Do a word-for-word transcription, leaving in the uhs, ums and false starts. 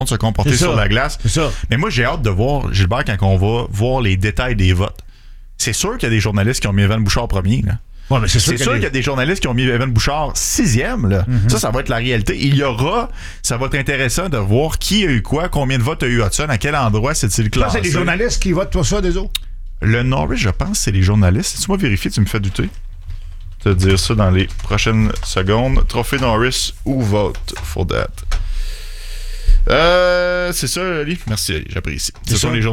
se comporter sur la glace. C'est ça. Mais moi, j'ai hâte de voir, Gilbert, quand on va voir les détails des votes. C'est sûr qu'il y a des journalistes qui ont mis Evan Bouchard premier. Là. Ouais, mais c'est sûr, c'est sûr qu'il y a des journalistes qui ont mis Evan Bouchard sixième. Là. Mm-hmm. Ça, ça va être la réalité. Il y aura, ça va être intéressant de voir qui a eu quoi, combien de votes a eu Hudson, à quel endroit c'est-il classé. Ça, c'est les journalistes qui votent pour ça, des autres? Le Norris, je pense, c'est les journalistes. Si tu m'as vérifié, tu me fais douter. Je vais te dire ça dans les prochaines secondes. Trophée Norris, ou vote for that? Euh, c'est ça, Ali? Merci, Ali, j'apprécie. Ce sont les